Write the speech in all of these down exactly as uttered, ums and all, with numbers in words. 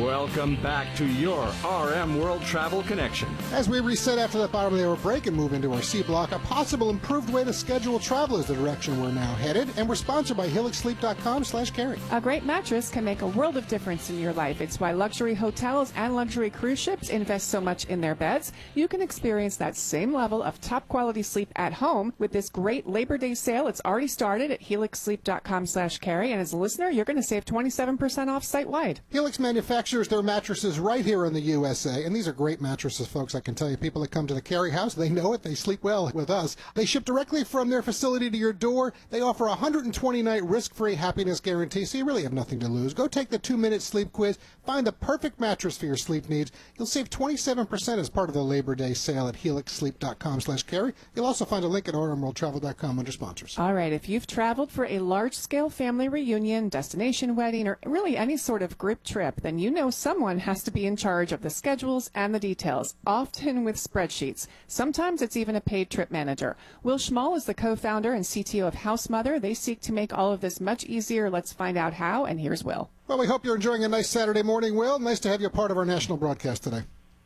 Welcome back to your R M World Travel Connection. As we reset after that bottom of the hour break and move into our C block, a possible improved way to schedule travel is the direction we're now headed, and we're sponsored by Helix Sleep dot com slash carry. A great mattress can make a world of difference in your life. It's why luxury hotels and luxury cruise ships invest so much in their beds. You can experience that same level of top quality sleep at home with this great Labor Day sale. It's already started at Helix Sleep dot com slash carry, and as a listener, you're going to save twenty-seven percent off site-wide. Helix manufactures their mattresses right here in the U S A, and these are great mattresses, folks. I can tell you, people that come to the Carry House, they know it. They sleep well with us. They ship directly from their facility to your door. They offer a one hundred twenty night risk-free happiness guarantee, so you really have nothing to lose. Go take the two-minute sleep quiz. Find the perfect mattress for your sleep needs. You'll save twenty-seven percent as part of the Labor Day sale at Helix Sleep dot com slash carry. You'll also find a link at R M World Travel dot com under sponsors. All right, if you've traveled for a large-scale family reunion, destination wedding, or really any sort of group trip, then you know someone has to be in charge of the schedules and the details, often with spreadsheets. Sometimes it's even a paid trip manager. Will Schmall is the co-founder and C T O of HouseMother. They seek to make all of this much easier. Let's find out how, and here's Will. Well, we hope you're enjoying a nice Saturday morning, Will. Nice to have you a part of our national broadcast today.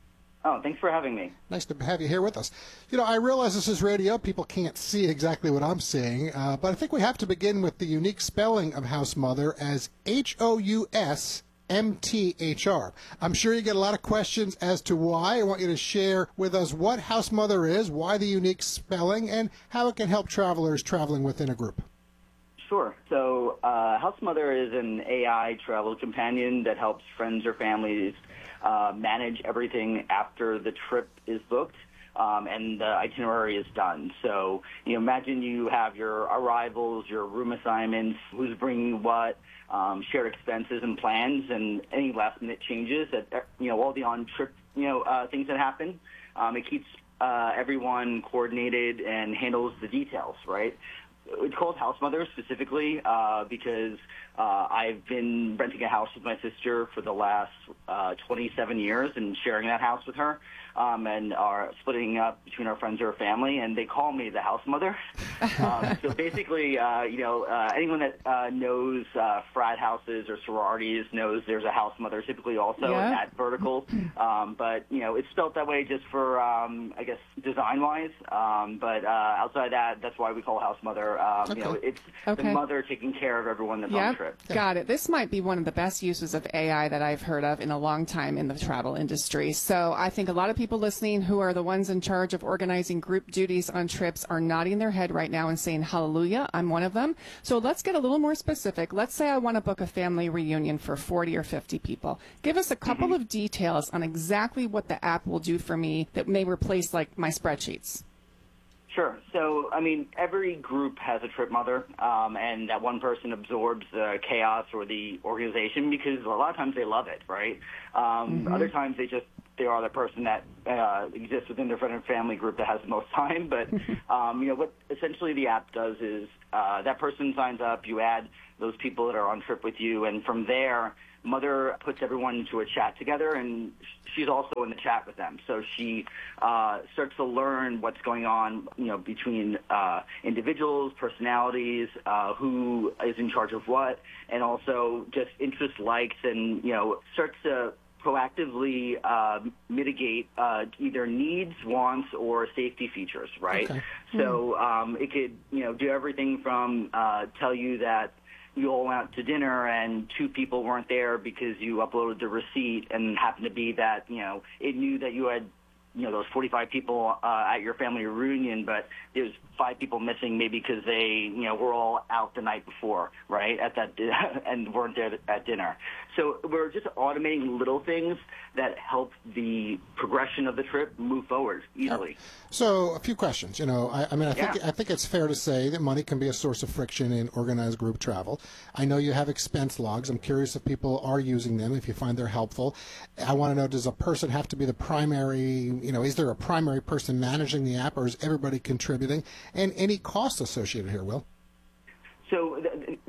Oh, thanks for having me. Nice to have you here with us. You know, I realize this is radio. People can't see exactly what I'm seeing, uh, but I think we have to begin with the unique spelling of HouseMother as H O U S M T H R. I'm sure you get a lot of questions as to why. I want you to share with us what HouseMother is, why the unique spelling, and how it can help travelers traveling within a group. Sure. So uh, HouseMother is an A I travel companion that helps friends or families uh, manage everything after the trip is booked um, and the itinerary is done. So, you know, imagine you have your arrivals, your room assignments, who's bringing what, um, shared expenses and plans, and any last-minute changes that, you know, all the on-trip, you know, uh, things that happen. Um, it keeps uh, everyone coordinated and handles the details, right? It's called HouseMother specifically uh, because uh, I've been renting a house with my sister for the last uh, twenty-seven years and sharing that house with her, um, and are splitting up between our friends or family, and they call me the HouseMother. um, so basically, uh, you know, uh, anyone that uh, knows uh, frat houses or sororities knows there's a HouseMother, typically also yeah. in that vertical. Um, but you know, it's spelled that way just for, um, I guess, design-wise. Um, but uh, outside of that, that's why we call HouseMother. Um, Okay. You know, it's Okay. the mother taking care of everyone that's Yep. on the trip. Got it. This might be one of the best uses of A I that I've heard of in a long time in the travel industry. So I think a lot of people listening who are the ones in charge of organizing group duties on trips are nodding their head right now and saying, hallelujah, I'm one of them. So let's get a little more specific. Let's say I want to book a family reunion for forty or fifty people. Give us a couple Mm-hmm. of details on exactly what the app will do for me that may replace like my spreadsheets. Sure. So, I mean, every group has a trip mother, um, and that one person absorbs the chaos or the organization because a lot of times they love it, right? Um, Mm-hmm. Other times they just they are the person that uh, exists within their friend and family group that has the most time. But um, you know what? Essentially, the app does is uh, that person signs up. You add those people that are on trip with you, and from there, Mother puts everyone into a chat together, and she's also in the chat with them. So she uh, starts to learn what's going on, you know, between uh, individuals, personalities, uh, who is in charge of what, and also just interest, likes, and, you know, starts to proactively uh, mitigate uh, either needs, wants, or safety features, right? Okay. So um, it could, you know, do everything from uh, tell you that you all went out to dinner and two people weren't there because you uploaded the receipt and happened to be that, you know, it knew that you had, you know, those forty-five people uh, at your family reunion, but there's five people missing maybe because they, you know, were all out the night before, right, at that and weren't there at dinner. So we're just automating little things that help the progression of the trip move forward easily. So, a few questions. You know, I, I mean, I think Yeah. I think it's fair to say that money can be a source of friction in organized group travel. I know you have expense logs. I'm curious if people are using them, if you find they're helpful. I want to know, does a person have to be the primary, you know, is there a primary person managing the app, or is everybody contributing? And any costs associated here, Will? So the, the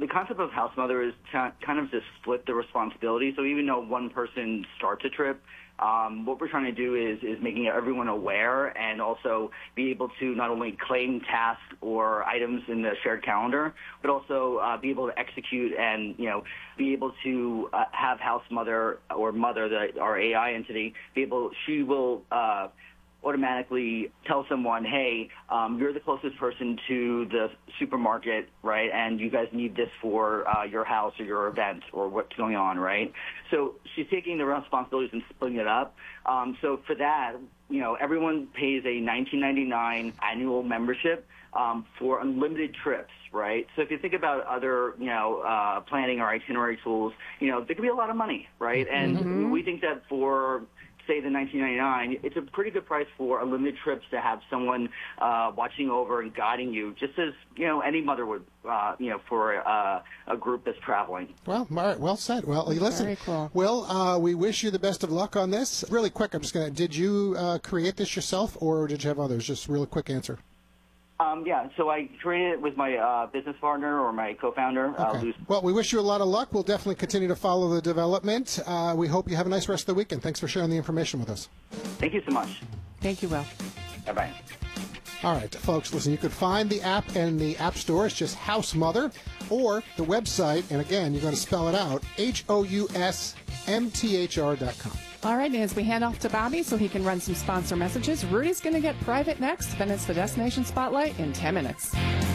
concept of house mother is to kind of to split the responsibility. So even though one person starts a trip, Um, what we're trying to do is, is making everyone aware and also be able to not only claim tasks or items in the shared calendar, but also uh, be able to execute and, you know, be able to uh, have house mother or mother, the, our A I entity, be able, she will uh, automatically tell someone, hey, um, you're the closest person to the supermarket, right, and you guys need this for uh, your house or your event or what's going on, right? So she's taking the responsibilities and splitting it up. Um, so for that, you know, everyone pays a nineteen ninety-nine annual membership um, for unlimited trips, right? So if you think about other, you know, uh, planning or itinerary tools, you know, there could be a lot of money, right? And mm-hmm. we think that for say the nineteen ninety-nine, it's a pretty good price for unlimited trips to have someone uh, watching over and guiding you, just as, you know, any mother would, uh, you know, for uh, a group that's traveling. Well, all right, well said. Well, listen, Very cool. Will, uh, we wish you the best of luck on this. Really quick, I'm just going to, did you uh, create this yourself or did you have others? Just real quick answer. Um, yeah, so I created it with my uh, business partner or my co-founder. Okay. Uh, Luce. Well, we wish you a lot of luck. We'll definitely continue to follow the development. Uh, we hope you have a nice rest of the weekend. Thanks for sharing the information with us. Thank you so much. Thank you, Will. Bye-bye. All right, folks, listen, you could find the app in the App Store. It's just House Mother, or the website, and again, you're going to spell it out, H O U S M T H R dot com. All right, and as we hand off to Bobby so he can run some sponsor messages, Rudy's going to get private next. Then it's the Destination Spotlight in ten minutes.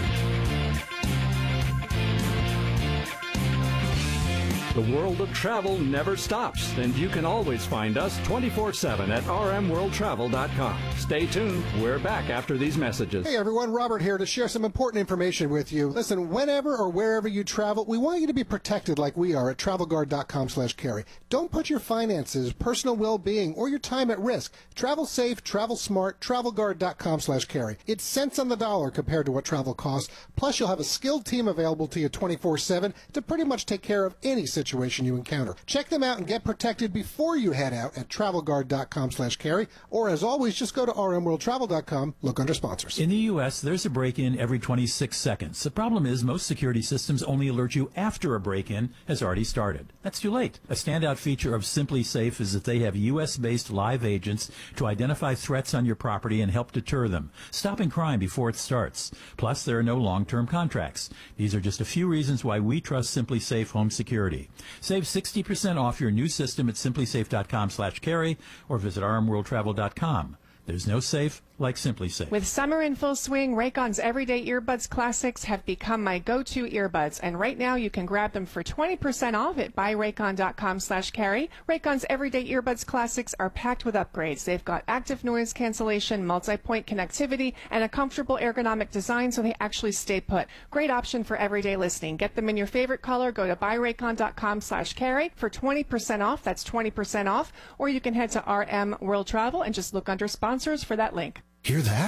The world of travel never stops, and you can always find us twenty-four seven at r m world travel dot com. Stay tuned. We're back after these messages. Hey everyone, Robert here to share some important information with you. Listen, whenever or wherever you travel, we want you to be protected like we are at travel guard dot com slash carry. Don't put your finances, personal well-being, or your time at risk. Travel safe, travel smart, travel guard dot com slash carry. It's cents on the dollar compared to what travel costs. Plus, you'll have a skilled team available to you twenty-four seven to pretty much take care of any situation situation you encounter. Check them out and get protected before you head out at travel guard dot com slash carry, or as always, just go to r m world travel dot com, look under sponsors. In the U S, there's a break-in every twenty-six seconds. The problem is most security systems only alert you after a break-in has already started. That's too late. A standout feature of Simply Safe is that they have U S-based live agents to identify threats on your property and help deter them, stopping crime before it starts. Plus, there are no long-term contracts. These are just a few reasons why we trust Simply Safe Home Security. Save sixty percent off your new system at simply safe dot com slash carry or visit r m world travel dot com. There's no safe like Simply Safe. With summer in full swing, Raycon's Everyday Earbuds Classics have become my go-to earbuds, and right now you can grab them for twenty percent off at buy raycon dot com slash carry. Raycon's Everyday Earbuds Classics are packed with upgrades. They've got active noise cancellation, multi-point connectivity, and a comfortable ergonomic design so they actually stay put. Great option for everyday listening. Get them in your favorite color. Go to buy raycon dot com slash carry for twenty percent off. That's twenty percent off. Or you can head to R M World Travel and just look under sponsors for that link. Hear that?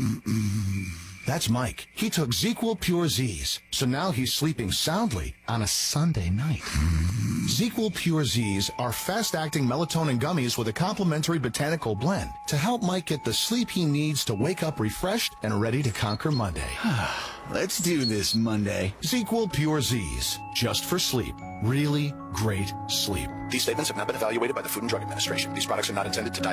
That's Mike. He took ZzzQuil Pure Z's, so now he's sleeping soundly on a Sunday night. ZzzQuil Pure Z's are fast-acting melatonin gummies with a complementary botanical blend to help Mike get the sleep he needs to wake up refreshed and ready to conquer Monday. Let's do this Monday. ZzzQuil Pure Z's, just for sleep. Really great sleep. These statements have not been evaluated by the Food and Drug Administration. These products are not intended to diagnose